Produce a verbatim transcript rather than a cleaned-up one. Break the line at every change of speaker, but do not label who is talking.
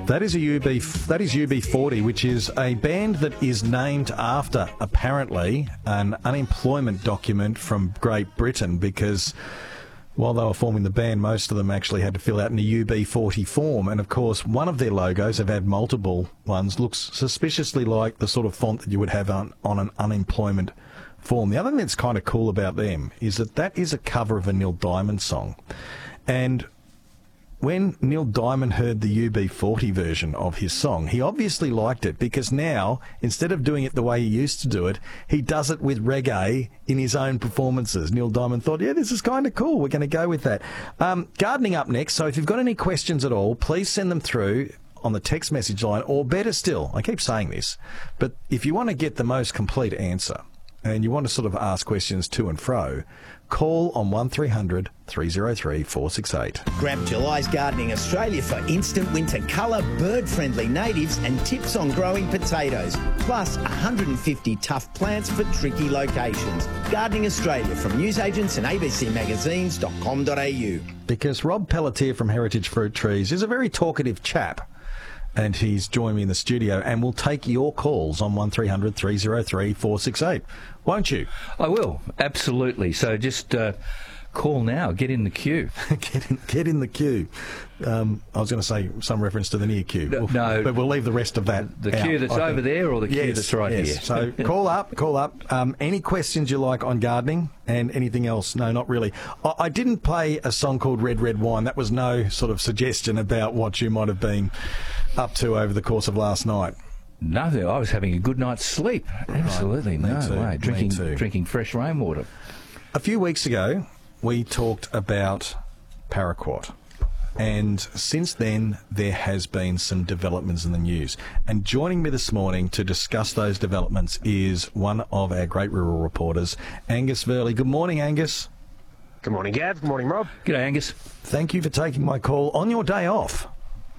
That is a U B. That is U B forty, which is a band that is named after, apparently, an unemployment document from Great Britain, because while they were forming the band, most of them actually had to fill out in a U B forty form. And, of course, one of their logos, they've had multiple ones, looks suspiciously like the sort of font that you would have on, on an unemployment form. The other thing that's kind of cool about them is that that is a cover of a Neil Diamond song. And when Neil Diamond heard the U B forty version of his song, he obviously liked it, because now, instead of doing it the way he used to do it, he does it with reggae in his own performances. Neil Diamond thought, yeah, this is kind of cool. We're going to go with that. Um, gardening up next. So if you've got any questions at all, please send them through on the text message line, or better still, I keep saying this, but if you want to get the most complete answer and you want to sort of ask questions to and fro, call on one three hundred, three oh three, four six eight.
Grab July's Gardening Australia for instant winter colour, bird-friendly natives and tips on growing potatoes, plus one hundred fifty tough plants for tricky locations. Gardening Australia from newsagents and a b c magazines dot com dot a u.
Because Rob Pelletier from Heritage Fruit Trees is a very talkative chap, and he's joined me in the studio, and we'll take your calls on one three hundred, three oh three, four six eight. Won't you?
I will, absolutely. So just uh, call now. Get in the queue.
get, in, get in the queue. Um, I was going to say some reference to the near queue.
No, no,
but we'll leave the rest of that
The
out,
queue that's over there, or the queue
yes,
that's right
yes.
here?
So call up, call up. Um, any questions you like on gardening and anything else? No, not really. I, I didn't play a song called Red, Red Wine. That was no sort of suggestion about what you might have been up to over the course of last night.
No, I was having a good night's sleep. Absolutely,
Right.
no
too.
way. Drinking,
Me too.
drinking fresh rainwater.
A few weeks ago, we talked about paraquat. And since then, there has been some developments in the news. And joining me this morning to discuss those developments is one of our great rural reporters, Angus Verley. Good morning, Angus.
Good morning, Gav. Good morning, Rob.
G'day, Angus.
Thank you for taking my call on your day off.